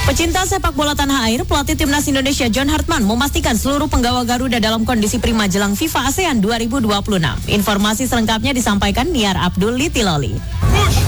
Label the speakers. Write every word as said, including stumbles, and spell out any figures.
Speaker 1: Pecinta sepak bola tanah air, pelatih timnas Indonesia John Hartman memastikan seluruh penggawa Garuda dalam kondisi prima jelang FIFA ASEAN dua ribu dua puluh enam. Informasi selengkapnya disampaikan Niar Abdul Litiloli.